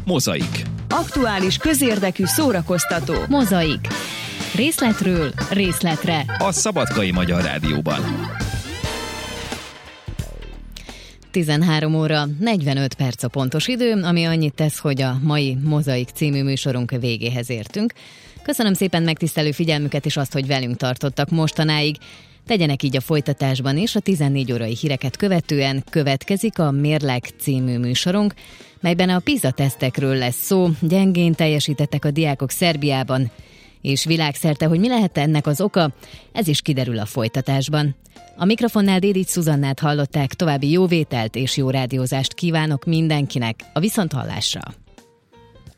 Mozaik. Aktuális, közérdekű, szórakoztató. Mozaik. Részletről részletre. A Szabadkai Magyar Rádióban. 13 óra 45 perc a pontos idő, ami annyit tesz, hogy a mai Mozaik című műsorunk végéhez értünk. Köszönöm szépen megtisztelő figyelmüket és azt, hogy velünk tartottak mostanáig. Tegyenek így a folytatásban is, a 14 órai híreket követően következik a Mérleg című műsorunk, melyben a PISA tesztekről lesz szó. Gyengén teljesítettek a diákok Szerbiában és világszerte, hogy mi lehet ennek az oka, ez is kiderül a folytatásban. A mikrofonnál Dédics Zuzannát hallották, további jó vételt és jó rádiózást kívánok mindenkinek, a viszonthallásra!